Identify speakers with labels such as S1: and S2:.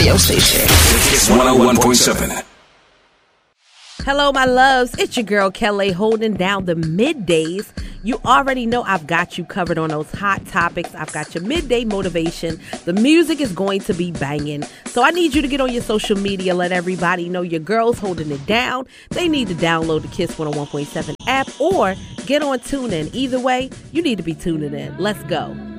S1: radio station.
S2: Kiss 101.7.
S3: Hello, my loves. It's your girl, Kelly, holding down the middays. You already know I've got you covered on those hot topics. I've got your midday motivation. The music is going to be banging. So I need you to get on your social media. Let everybody know your girl's holding it down. They need to download the Kiss 101.7 app or get on TuneIn. Either way, you need to be tuning in. Let's go.